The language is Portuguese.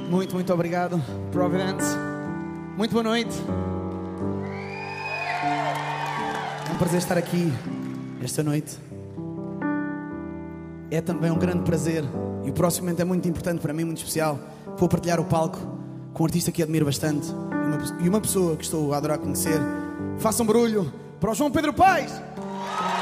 Muito obrigado, Providence. Muito boa noite. É um prazer estar aqui esta noite. É também um grande prazer, e o próximo momento é muito importante para mim, muito especial. Vou partilhar o palco com um artista que admiro bastante e uma pessoa que estou a adorar conhecer. Façam barulho para o João Pedro Paes.